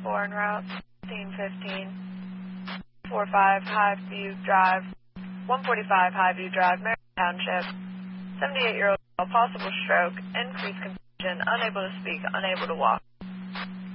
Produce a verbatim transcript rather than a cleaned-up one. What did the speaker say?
four en route, fifteen fifteen, four five Highview Drive, one forty-five Highview Drive, Marion Township, seventy-eight-year-old, possible stroke, increased confusion, unable to speak, unable to walk.